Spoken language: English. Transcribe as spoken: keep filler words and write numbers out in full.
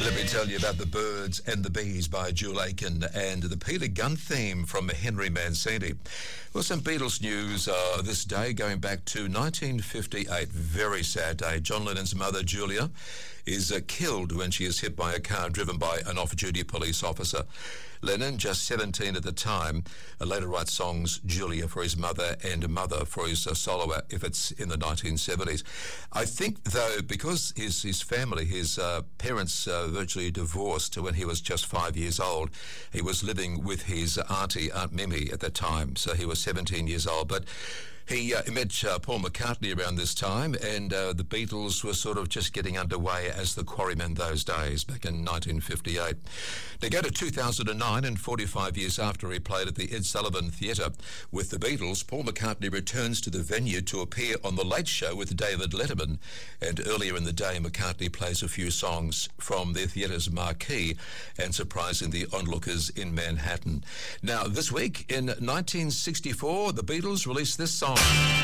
Let me tell you about The Birds and the Bees by Jewel Aiken and the Peter Gunn theme from Henry Mancini. Well, some Beatles news uh, this day going back to nineteen fifty-eight. Very sad day. John Lennon's mother, Julia, is uh, killed when she is hit by a car driven by an off-duty police officer. Lennon, just seventeen at the time, uh, later writes songs, Julia for his mother and Mother for his uh, solo efforts in the nineteen seventies. I think, though, because his, his family, his uh, parents uh, virtually divorced when he was just five years old, he was living with his auntie, Aunt Mimi, at the time, so he was seventeen years old. But he uh, met uh, Paul McCartney around this time, and uh, the Beatles were sort of just getting underway as the Quarrymen those days, back in nineteen fifty-eight. They go to two thousand nine, and forty-five years after he played at the Ed Sullivan Theatre with the Beatles, Paul McCartney returns to the venue to appear on The Late Show with David Letterman, and earlier in the day, McCartney plays a few songs from their theatre's marquee and surprising the onlookers in Manhattan. Now, this week, in nineteen sixty-four, the Beatles released this song.